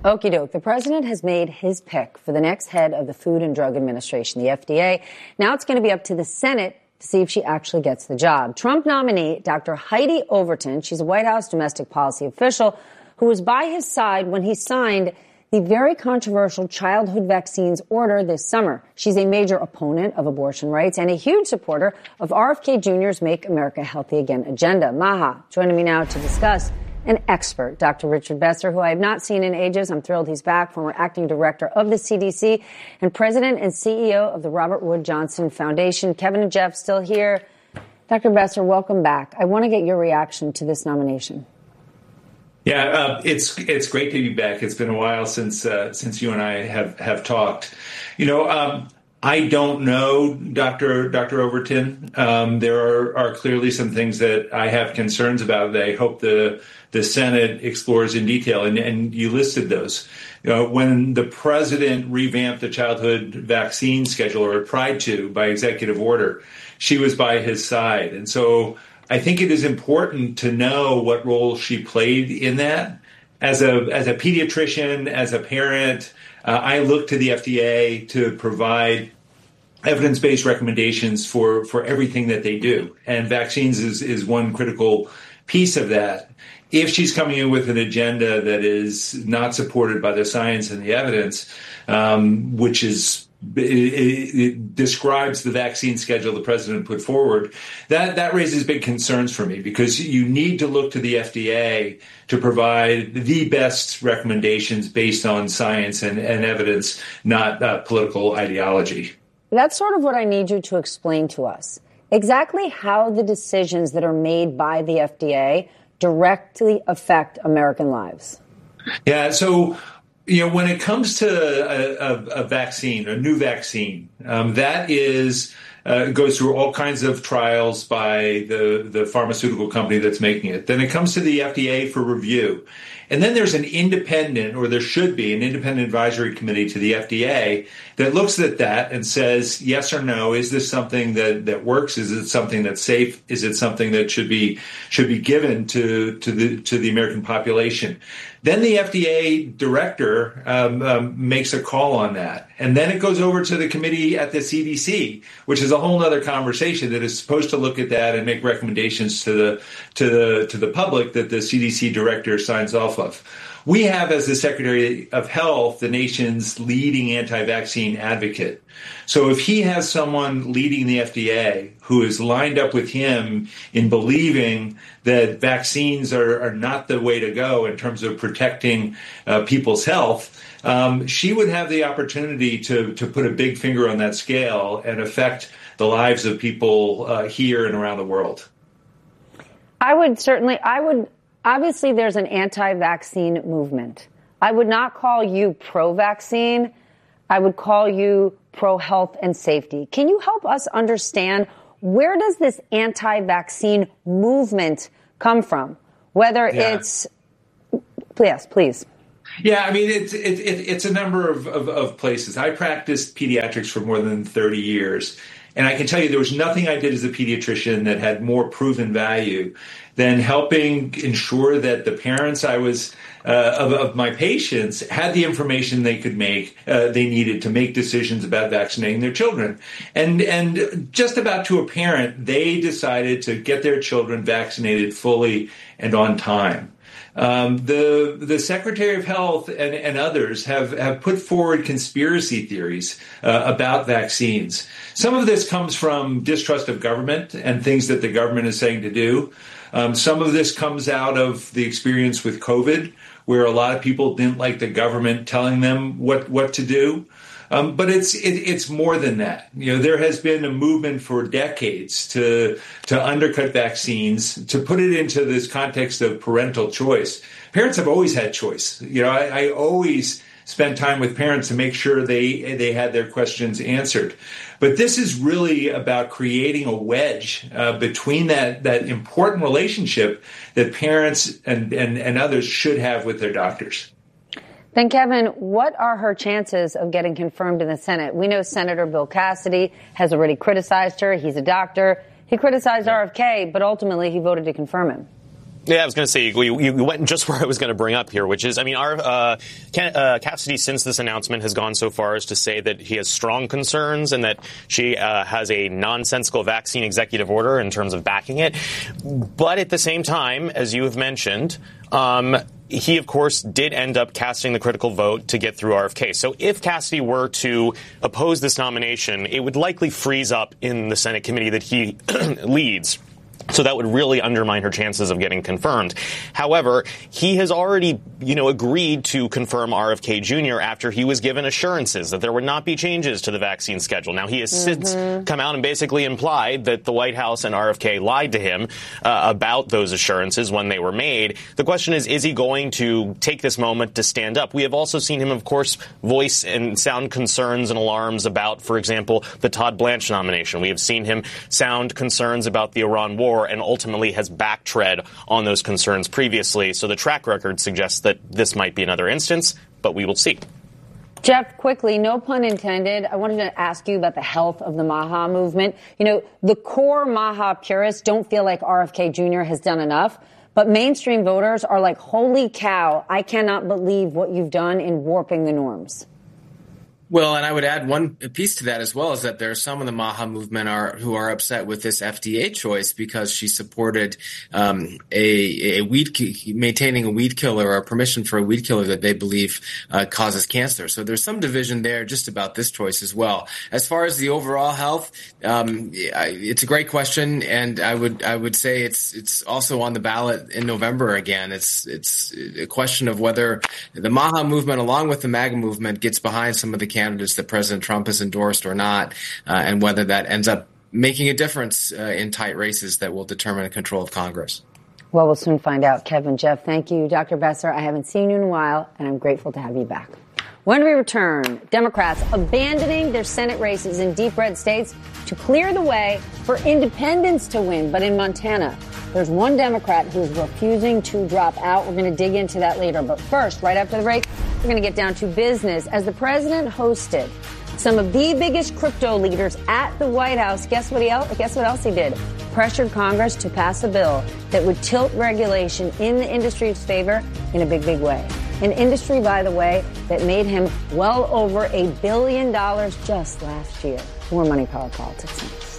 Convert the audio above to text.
Okie doke. The president has made his pick for the next head of the Food and Drug Administration, the FDA. Now it's going to be up to the Senate to see if she actually gets the job. Trump nominee Dr. Heidi Overton, she's a White House domestic policy official who was by his side when he signed the very controversial childhood vaccines order this summer. She's a major opponent of abortion rights and a huge supporter of RFK Jr.'s Make America Healthy Again agenda. Maha, joining me now to discuss, an expert, Dr. Richard Besser, who I have not seen in ages. I'm thrilled he's back, former acting director of the CDC and president and CEO of the Robert Wood Johnson Foundation. Kevin and Jeff still here. Dr. Besser, welcome back. I want to get your reaction to this nomination. Yeah, it's great to be back. It's been a while since you and I have talked. I don't know Dr. Overton. There are clearly some things that I have concerns about that I hope the Senate explores in detail, and you listed those. When the president revamped the childhood vaccine schedule, or tried to by executive order, she was by his side, and so I think it is important to know what role she played in that. As a pediatrician, as a parent, I look to the FDA to provide evidence-based recommendations for everything that they do. And vaccines is one critical piece of that. If she's coming in with an agenda that is not supported by the science and the evidence, which is it describes the vaccine schedule the president put forward, that raises big concerns for me, because you need to look to the FDA to provide the best recommendations based on science and evidence, not political ideology. That's sort of what I need you to explain to us. Exactly how the decisions that are made by the FDA directly affect American lives. Yeah, so when it comes to a vaccine, a new vaccine, that is goes through all kinds of trials by the pharmaceutical company that's making it. Then it comes to the FDA for review. And then there's an independent, or there should be an independent advisory committee to the FDA that looks at that and says, yes or no, is this something that works? Is it something that's safe? Is it something that should be given to the American population? Then the FDA director makes a call on that. And then it goes over to the committee at the CDC, which is a whole other conversation that is supposed to look at that and make recommendations to the public that the CDC director signs off of. We have, as the Secretary of Health, the nation's leading anti-vaccine advocate. So if he has someone leading the FDA who is lined up with him in believing that vaccines are not the way to go in terms of protecting people's health, she would have the opportunity to put a big finger on that scale and affect the lives of people here and around the world. Obviously, there's an anti-vaccine movement. I would not call you pro-vaccine. I would call you pro-health and safety. Can you help us understand, where does this anti-vaccine movement come from? Whether it's... Yes, please. Yeah, I mean, it's a number of places. I practiced pediatrics for more than 30 years. And I can tell you there was nothing I did as a pediatrician that had more proven value than helping ensure that the parents of my patients had the information they needed to make decisions about vaccinating their children. And just about to a parent, they decided to get their children vaccinated fully and on time. The Secretary of Health and others have put forward conspiracy theories about vaccines. Some of this comes from distrust of government and things that the government is saying to do. Some of this comes out of the experience with COVID, where a lot of people didn't like the government telling them what to do. But it's more than that. There has been a movement for decades to undercut vaccines, to put it into this context of parental choice. Parents have always had choice. I always spent time with parents to make sure they had their questions answered. But this is really about creating a wedge between that important relationship that parents and others should have with their doctors. Then, Kevin, what are her chances of getting confirmed in the Senate? We know Senator Bill Cassidy has already criticized her. He's a doctor. He criticized RFK, but ultimately he voted to confirm him. Yeah, I was going to say, you went just where I was going to bring up here, which is, I mean, Cassidy, since this announcement, has gone so far as to say that he has strong concerns and that she has a nonsensical vaccine executive order in terms of backing it. But at the same time, as you have mentioned, he, of course, did end up casting the critical vote to get through RFK. So if Cassidy were to oppose this nomination, it would likely freeze up in the Senate committee that he leads. So that would really undermine her chances of getting confirmed. However, he has already, agreed to confirm RFK Jr. after he was given assurances that there would not be changes to the vaccine schedule. Now, he has since come out and basically implied that the White House and RFK lied to him about those assurances when they were made. The question is he going to take this moment to stand up? We have also seen him, of course, voice and sound concerns and alarms about, for example, the Todd Blanche nomination. We have seen him sound concerns about the Iran war and ultimately has backtracked on those concerns previously. So the track record suggests that this might be another instance, but we will see. Jeff, quickly, no pun intended, I wanted to ask you about the health of the MAHA movement. The core MAHA purists don't feel like RFK Jr. has done enough, but mainstream voters are like, holy cow, I cannot believe what you've done in warping the norms. Well, and I would add one piece to that as well, is that there are some in the MAHA movement who are upset with this FDA choice because she supported maintaining a weed killer or permission for a weed killer that they believe causes cancer. So there's some division there just about this choice as well. As far as the overall health, it's a great question, and I would say it's also on the ballot in November again. It's a question of whether the MAHA movement, along with the MAGA movement, gets behind some of the candidates that President Trump has endorsed or not, and whether that ends up making a difference in tight races that will determine the control of Congress. Well, we'll soon find out. Kevin, Jeff, thank you. Dr. Besser, I haven't seen you in a while, and I'm grateful to have you back. When we return, Democrats abandoning their Senate races in deep red states to clear the way for independents to win. But in Montana, there's one Democrat who's refusing to drop out. We're going to dig into that later. But first, right after the break, we're going to get down to business. As the president hosted some of the biggest crypto leaders at the White House, guess what else he did? Pressured Congress to pass a bill that would tilt regulation in the industry's favor in a big, big way. An industry, by the way, that made him well over $1 billion just last year. More Money, Power, Politics next.